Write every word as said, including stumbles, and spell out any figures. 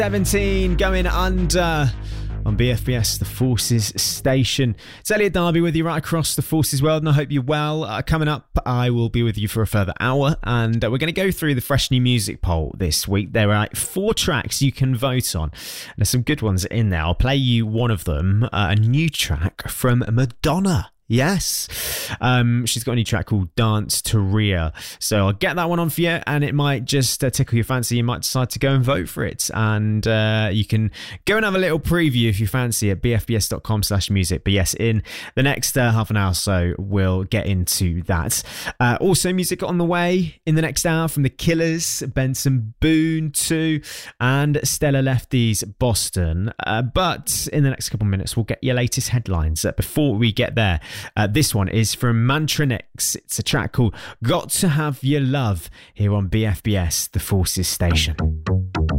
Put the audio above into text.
seventeen going under on B F B S, the Forces Station. It's Elliot Darby with you right across the Forces world, and I hope you're well. Uh, coming up, I will be with you for a further hour, and uh, we're going to go through the Fresh New Music poll this week. There are four tracks you can vote on. There's some good ones in there. I'll play you one of them, uh, a new track from Madonna. Yes. Um, she's got a new track called Dance to Rhea. So I'll get that one on for you, and it might just uh, tickle your fancy. You might decide to go and vote for it. And uh, you can go and have a little preview if you fancy at bfbs.com slash music. But yes, in the next uh, half an hour or so, we'll get into that. Uh, also, music on the way in the next hour from The Killers, Benson Boone too, and Stella Lefty's Boston. Uh, but in the next couple of minutes, we'll get your latest headlines. Uh, before we get there, Uh, this one is from Mantronix. It's a track called Got to Have Your Love here on B F B S, the Forces Station.